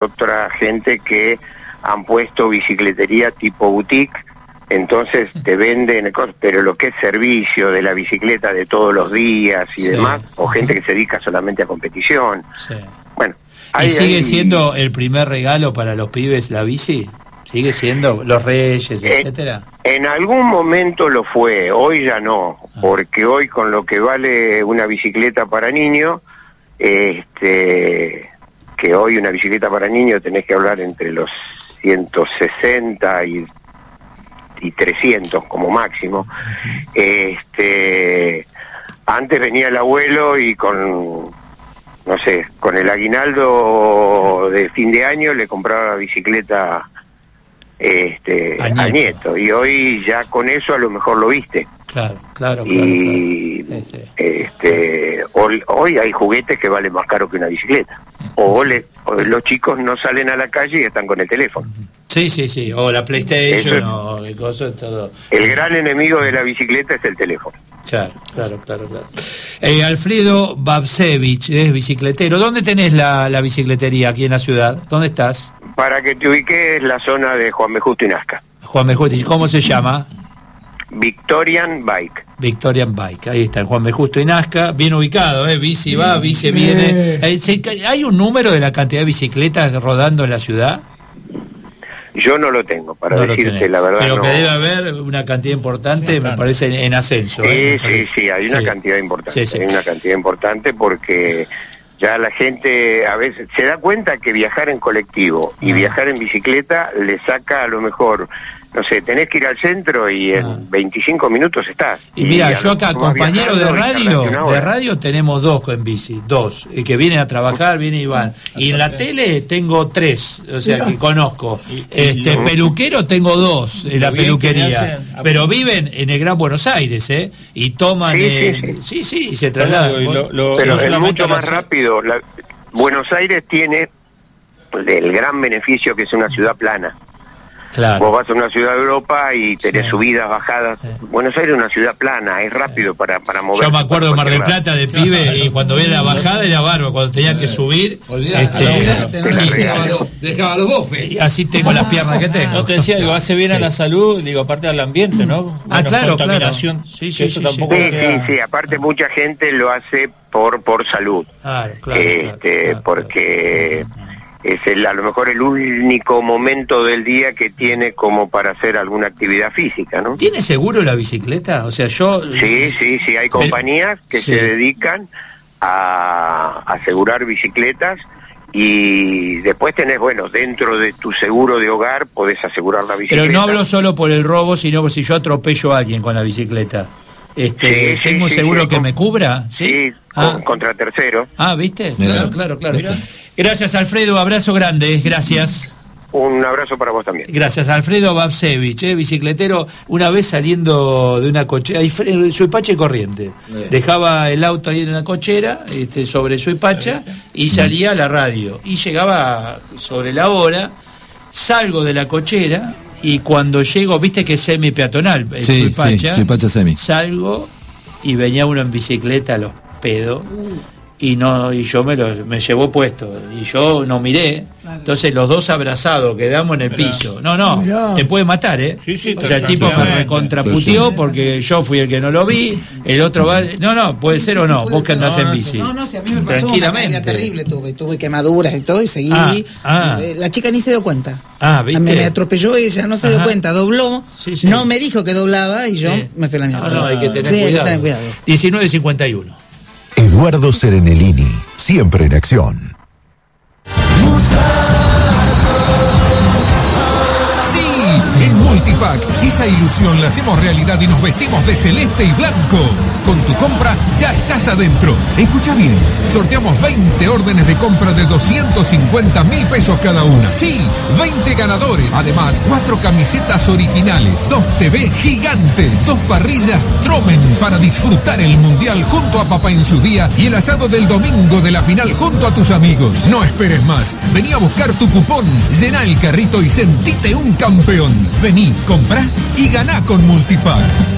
otra gente que han puesto bicicletería tipo boutique, entonces te venden cosas, pero lo que es servicio de la bicicleta de todos los días y demás, o gente que se dedica solamente a competición. Bueno, ¿y sigue siendo el primer regalo para los pibes la bici? ¿Sigue siendo los Reyes, etcétera? En algún momento lo fue, hoy ya no, porque hoy con lo que vale una bicicleta para niño, que hoy una bicicleta para niño tenés que hablar entre los 160 y 300 como máximo. Antes venía el abuelo y con el aguinaldo de fin de año le compraba la bicicleta a nieto, y hoy ya con eso a lo mejor lo viste. Claro. Y hoy hay juguetes que valen más caro que una bicicleta. O los chicos no salen a la calle y están con el teléfono. Sí, o la PlayStation, o el coso, todo. El gran enemigo de la bicicleta es el teléfono. Claro. Alfredo Babsevich es bicicletero. ¿Dónde tenés la bicicletería aquí en la ciudad? ¿Dónde estás? Para que te ubiques, la zona de Juan B. Justo y Nazca. Juan B. Justo, ¿cómo se llama? Victorian Bike, ahí está, en Juan B. Justo y Nazca, bien ubicado, bici va, bici viene. ¿Hay un número de la cantidad de bicicletas rodando en la ciudad? Yo no lo tengo, para decirte la verdad. Pero no. Que debe haber una cantidad importante, me parece, en ascenso. Sí, hay una cantidad importante. Hay una cantidad importante porque ya la gente a veces se da cuenta que viajar en colectivo y viajar en bicicleta le saca a lo mejor, no sé, tenés que ir al centro y en 25 minutos estás. Y mira, yo acá, compañero de radio tenemos 2 en bici, 2, que vienen a trabajar, vienen y van. Y en la tele tengo 3, o sea, que conozco. Peluquero tengo 2 en la peluquería, pero viven en el Gran Buenos Aires, y toman... Sí, se trasladan. Pero es mucho más rápido. Buenos Aires tiene el gran beneficio que es una ciudad plana. Claro. Vos vas a una ciudad de Europa y tenés subidas, bajadas. Buenos Aires es una ciudad plana, es rápido para moverse. Yo me acuerdo de Mar del Plata de pibe, y cuando viene la bajada era bárbaro, cuando tenía que subir, dejaba los bofes. Y así tengo las piernas que tengo. No te decía, hace bien a la salud, aparte del ambiente, ¿no? Claro. Contaminación. Sí, aparte mucha gente lo hace por salud. Claro, porque es a lo mejor el único momento del día que tiene como para hacer alguna actividad física, ¿no? ¿Tiene seguro la bicicleta? O sea, Sí, hay compañías que se dedican a asegurar bicicletas, y después tenés, dentro de tu seguro de hogar podés asegurar la bicicleta. Pero no hablo solo por el robo, sino por si yo atropello a alguien con la bicicleta. ¿Tengo un seguro que me cubra? Sí, contra terceros. ¿Viste? Claro. Gracias, Alfredo, abrazo grande, gracias. Un abrazo para vos también. Gracias, Alfredo Babsevich, bicicletero. Una vez saliendo de una cochera, Suipacha y Corriente, dejaba el auto ahí en una cochera, sobre Suipacha, y salía a la radio, y llegaba sobre la hora, salgo de la cochera, y cuando llego, viste que es semi peatonal, Suipacha semi. Salgo y venía uno en bicicleta a los pedos, y yo me llevó puesto, y yo no miré. Entonces los dos abrazados quedamos en el piso. No, te puede matar, o sea, el tipo me recontraputió porque yo fui el que no lo vi, el otro va... No, puede ser o no, vos que andás en bici. Si a mí me pasó una caída terrible, tuve quemaduras y todo, y seguí. La chica ni se dio cuenta. ¿viste? Me atropelló y ella no se dio cuenta, dobló, no me dijo que doblaba, y yo me fui a la mierda. Hay que tener cuidado. 19:51. Eduardo Serenellini, siempre en acción. En Multipack, esa ilusión la hacemos realidad y nos vestimos de celeste y blanco. Con tu compra ya estás adentro. Escucha bien, sorteamos 20 órdenes de compra de 250.000 pesos cada una. Sí, 20 ganadores. Además, 4 camisetas originales, 2 TV gigantes, 2 parrillas Tromen para disfrutar el Mundial junto a papá en su día, y el asado del domingo de la final junto a tus amigos. No esperes más. Vení a buscar tu cupón, llená el carrito y sentite un campeón. Vení, comprá y ganá con Multipack.